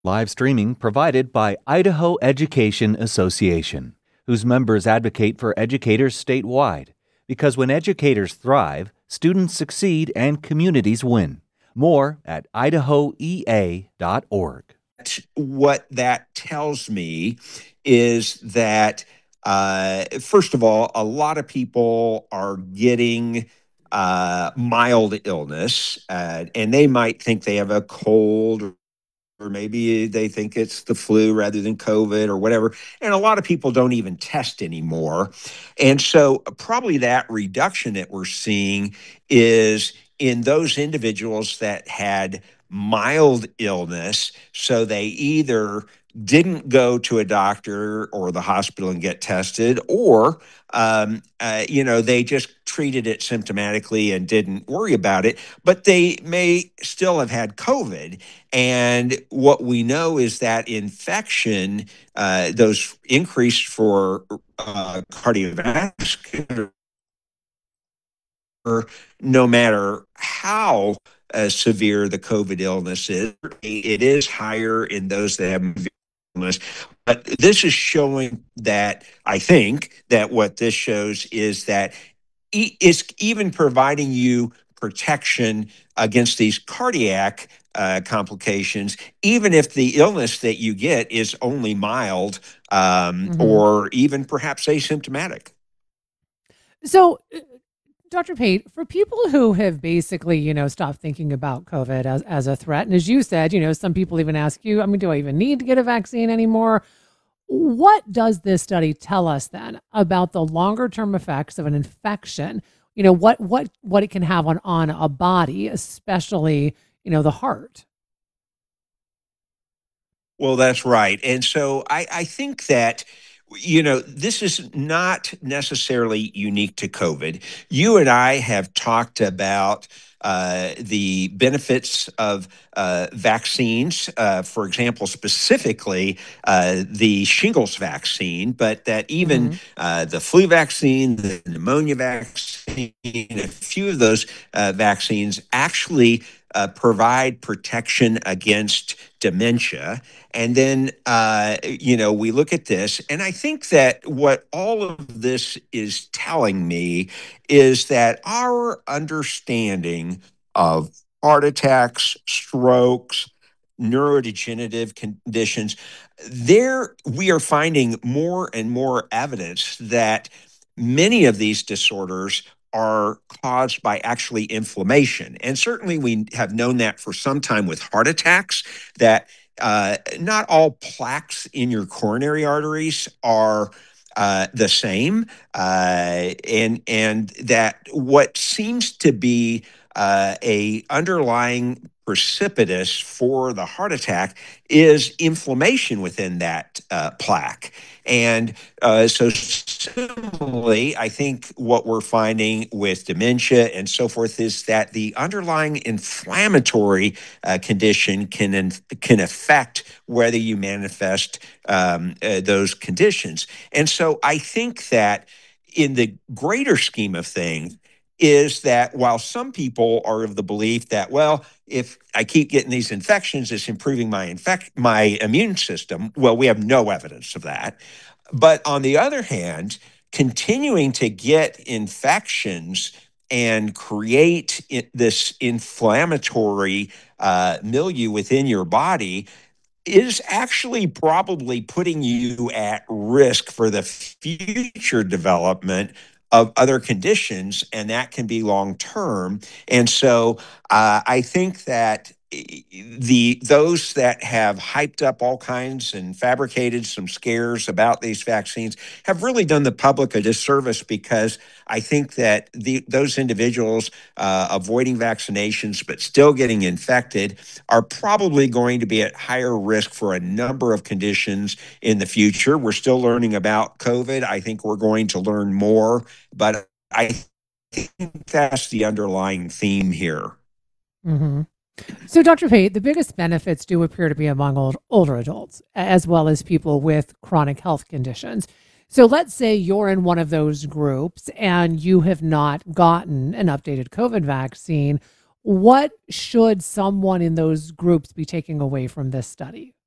Live streaming provided by Idaho Education Association, whose members advocate for educators statewide. Because when educators thrive, students succeed and communities win. More at idahoea.org. What that tells me is that, first of all, a lot of people are getting mild illness, and they might think they have a cold, or maybe they think it's the flu rather than COVID or whatever. And a lot of people don't even test anymore. And so, probably that reduction that we're seeing is in those individuals that had mild illness. So, they either didn't go to a doctor or the hospital and get tested, or they just treated it symptomatically and didn't worry about it, but they may still have had COVID. And what we know is that infection, those increased for cardiovascular, no matter how severe the COVID illness is, it is higher in those that have illness. But this is showing that, I think that what this shows is that is even providing you protection against these cardiac complications, even if the illness that you get is only mild, Hmm. or even perhaps asymptomatic. So, Dr. Pate, for people who have basically, stopped thinking about COVID as a threat, and as you said, some people even ask you, I mean, do I even need to get a vaccine anymore? What does this study tell us then about the longer term effects of an infection? What it can have on a body, especially, the heart. Well, that's right. And so I think that, this is not necessarily unique to COVID. You and I have talked about the benefits of vaccines, for example, specifically the shingles vaccine, but that even Hmm. the flu vaccine, the pneumonia vaccine, a few of those vaccines actually provide protection against dementia. And then, we look at this, and I think that what all of this is telling me is that our understanding of heart attacks, strokes, neurodegenerative conditions, there we are finding more and more evidence that many of these disorders are caused by actually inflammation. And certainly we have known that for some time with heart attacks, that not all plaques in your coronary arteries are the same, and that what seems to be a underlying precipitous for the heart attack is inflammation within that plaque. And so, similarly, I think what we're finding with dementia and so forth is that the underlying inflammatory condition can affect whether you manifest those conditions. And so, I think that in the greater scheme of things, is that while some people are of the belief that, well, if I keep getting these infections, it's improving my immune system. Well, we have no evidence of that. But on the other hand, continuing to get infections and create this inflammatory milieu within your body is actually probably putting you at risk for the future development of other conditions, and that can be long term. And so I think that the those that have hyped up all kinds and fabricated some scares about these vaccines have really done the public a disservice, because I think that those individuals avoiding vaccinations but still getting infected are probably going to be at higher risk for a number of conditions in the future. We're still learning about COVID. I think we're going to learn more, but I think that's the underlying theme here. Hmm. So, Dr. Pate, the biggest benefits do appear to be among older adults, as well as people with chronic health conditions. So, let's say you're in one of those groups and you have not gotten an updated COVID vaccine. What should someone in those groups be taking away from this study?